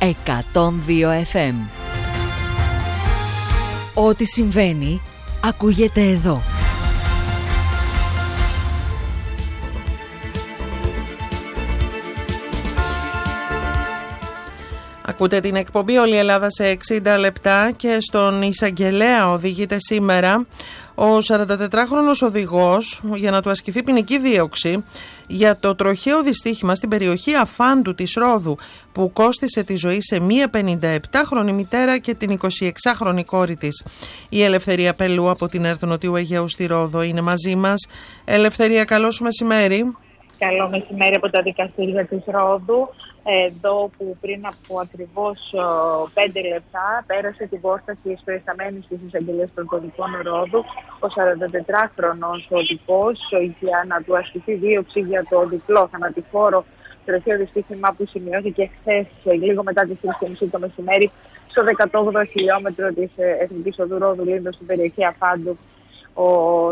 102 FM. Ό,τι συμβαίνει ακούγεται εδώ. Ακούτε την εκπομπή «Όλη η Ελλάδα σε 60 λεπτά» και στον εισαγγελέα οδηγείται σήμερα ο 44χρονος οδηγός για να του ασκηθεί ποινική δίωξη για το τροχαίο δυστύχημα στην περιοχή Αφάντου της Ρόδου που κόστισε τη ζωή σε μία 57χρονη μητέρα και την 26χρονη κόρη της. Η Ελευθερία Πελού από την ΕΡΤ Νοτιού Αιγαίου στη Ρόδο είναι μαζί μας. Ελευθερία, καλό σου μεσημέρι. Καλό μεσημέρι από τα δικαστήρια της Ρόδου, εδώ που πριν από ακριβώς 5 λεπτά πέρασε την πόσταση προϊσταμένης της εισαγγελίας των κωδικών Ρόδου ο 44χρονος οδηγός για να του ασκηθεί δίωξη για το διπλό θανατηφόρο τροχαίο δυστύχημα που σημειώθηκε χθες λίγο μετά τις 3:30 το μεσημέρι στο 18ο χιλιόμετρο της Εθνικής Οδού Ρόδου Λίνδος στην περιοχή Αφάντου. Ο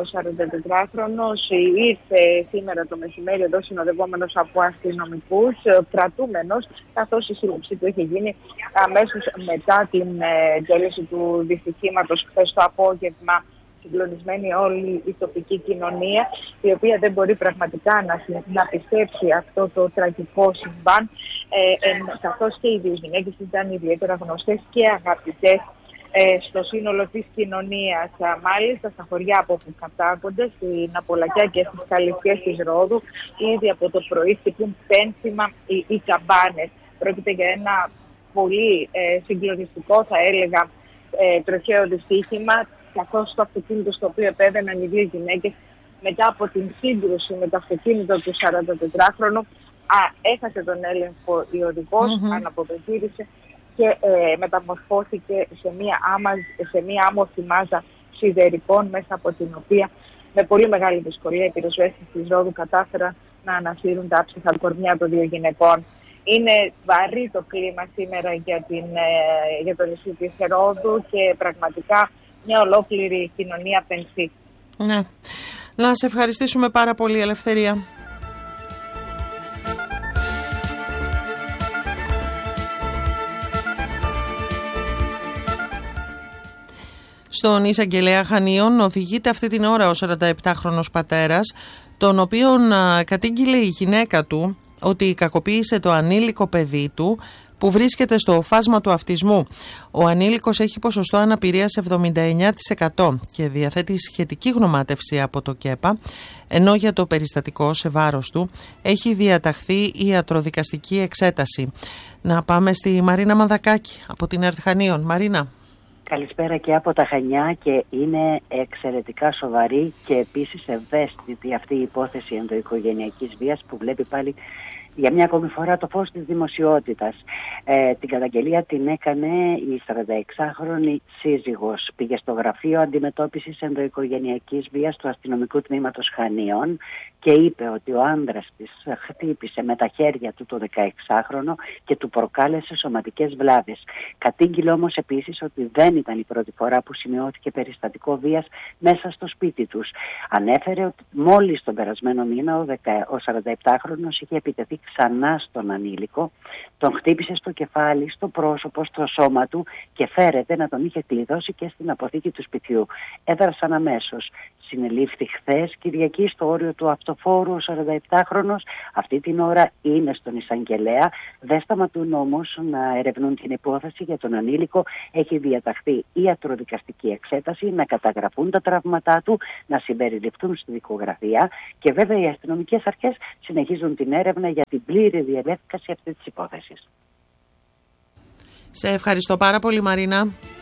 44χρονος ήρθε σήμερα το μεσημέρι εδώ συνοδευόμενος από αστυνομικούς, κρατούμενος, καθώς η σύλληψή του είχε γίνει αμέσως μετά την τέλεση του δυστυχήματος χθες το απόγευμα. Συγκλονισμένη όλη η τοπική κοινωνία, η οποία δεν μπορεί πραγματικά να πιστέψει αυτό το τραγικό συμβάν, καθώς και οι δύο γυναίκες ήταν ιδιαίτερα γνωστές και αγαπητές στο σύνολο της κοινωνίας. Μάλιστα στα χωριά από όπου κατάγονται, στην Απολακιά και στις Καλυφιές της Ρόδου, ήδη από το πρωί χτυπούν πένθυμα οι καμπάνες. Πρόκειται για ένα πολύ συγκλονιστικό, θα έλεγα, τροχαίο δυστύχημα, καθώς το αυτοκίνητο στο οποίο επέβαιναν οι δύο γυναίκες μετά από την σύγκρουση με το αυτοκίνητο του 44χρονου έχασε τον έλεγχο η οδηγός, αναποδογύρισε και μεταμορφώθηκε σε μία άμορφη μάζα σιδερικών, μέσα από την οποία με πολύ μεγάλη δυσκολία οι πυροσβέστες της Ρόδου κατάφεραν να ανασύρουν τα άψυχα κορμιά των δύο γυναικών. Είναι βαρύ το κλίμα σήμερα για το νησί της Ρόδου και πραγματικά μια ολόκληρη κοινωνία πενθεί. Ναι. Να σε ευχαριστήσουμε πάρα πολύ, Ελευθερία. Στον εισαγγελέα Χανίων οδηγείται αυτή την ώρα ο 47χρονος πατέρας, τον οποίον κατήγγειλε η γυναίκα του ότι κακοποίησε το ανήλικο παιδί του που βρίσκεται στο φάσμα του αυτισμού. Ο ανήλικος έχει ποσοστό αναπηρίας 79% και διαθέτει σχετική γνωμάτευση από το ΚΕΠΑ, ενώ για το περιστατικό σε βάρος του έχει διαταχθεί ιατροδικαστική εξέταση. Να πάμε στη Μαρίνα Μανδακάκη από την ΕΡΤ Χανίων. Μαρίνα. Καλησπέρα και από τα Χανιά, και είναι εξαιρετικά σοβαρή και επίσης ευαίσθητη αυτή η υπόθεση ενδοοικογενειακής βίας που βλέπει πάλι για μια ακόμη φορά το φως της δημοσιότητας. Την καταγγελία την έκανε η 46χρονη σύζυγος. Πήγε στο γραφείο αντιμετώπισης ενδοοικογενειακής βίας του αστυνομικού τμήματος Χανίων και είπε ότι ο άντρας της χτύπησε με τα χέρια του το 16χρονο και του προκάλεσε σωματικές βλάβες. Κατήγγειλε όμως επίσης ότι δεν ήταν η πρώτη φορά που σημειώθηκε περιστατικό βίας μέσα στο σπίτι τους. Ανέφερε ότι μόλις τον περασμένο μήνα ο 47χρονος είχε επιτεθεί ξανά στον ανήλικο, τον χτύπησε στο κεφάλι, στο πρόσωπο, στο σώμα του και φέρεται να τον είχε κλειδώσει και στην αποθήκη του σπιτιού. Έδρασαν αμέσως. Συνελήφθη χθες Κυριακή στο όριο του αυτοφόρου ο 47χρονος. Αυτή την ώρα είναι στον εισαγγελέα. Δεν σταματούν όμως να ερευνούν την υπόθεση για τον ανήλικο. Έχει διαταχθεί ιατροδικαστική εξέταση, να καταγραφούν τα τραύματά του, να συμπεριληφθούν στη δικογραφία και βέβαια οι αστυνομικές αρχές συνεχίζουν την έρευνα για την πλήρη διαλεύκαση αυτή της υπόθεσης. Σε ευχαριστώ πάρα πολύ, Μαρίνα.